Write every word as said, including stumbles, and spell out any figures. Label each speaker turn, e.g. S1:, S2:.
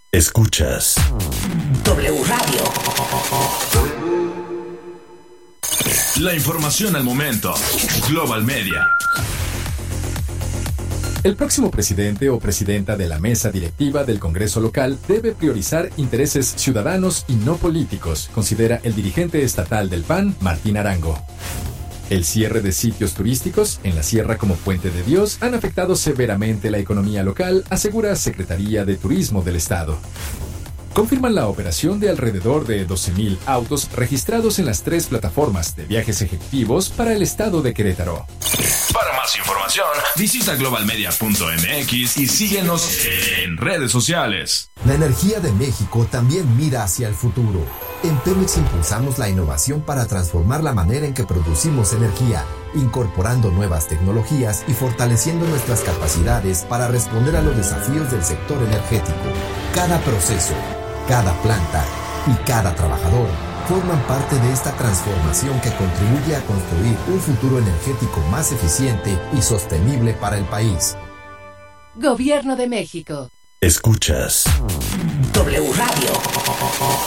S1: Escuchas
S2: W Radio.
S1: La información al momento. Global Media.
S3: El próximo presidente o presidenta de la mesa directiva del Congreso local debe priorizar intereses ciudadanos y no políticos, considera el dirigente estatal del P A N, Martín Arango. El cierre de sitios turísticos en la sierra como Puente de Dios han afectado severamente la economía local, asegura Secretaría de Turismo del Estado. Confirman la operación de alrededor de doce mil autos registrados en las tres plataformas de viajes ejecutivos para el estado de Querétaro.
S1: Para más información, visita global media punto m x y síguenos en redes sociales.
S4: La energía de México también mira hacia el futuro. En Pemex impulsamos la innovación para transformar la manera en que producimos energía, incorporando nuevas tecnologías y fortaleciendo nuestras capacidades para responder a los desafíos del sector energético. Cada proceso, cada planta y cada trabajador forman parte de esta transformación que contribuye a construir un futuro energético más eficiente y sostenible para el país.
S2: Gobierno de México.
S1: Escuchas
S2: W Radio.